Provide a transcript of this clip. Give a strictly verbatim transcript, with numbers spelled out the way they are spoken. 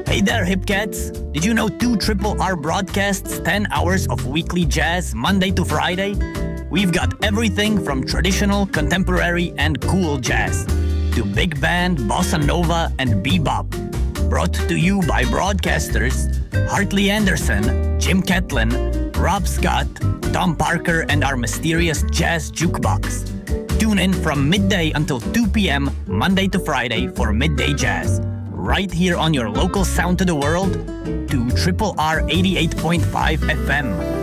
Hey there, hip cats! Did you know two Triple R broadcasts ten hours of weekly jazz, Monday to Friday? We've got everything from traditional, contemporary, and cool jazz to big band, bossa nova, and bebop. Brought to you by broadcasters Hartley Anderson, Jim Catlin, Rob Scott, Tom Parker, and our mysterious jazz jukebox. Tune in from midday until two p.m. Monday to Friday for Midday Jazz, right here on your local sound to the world to Triple R eighty-eight point five F M.